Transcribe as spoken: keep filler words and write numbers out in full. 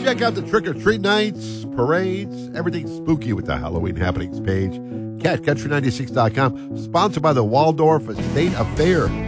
Check out the trick-or-treat nights, parades, everything spooky with the Halloween Happenings page. cat country ninety-six dot com, sponsored by the Waldorf Estate Affair.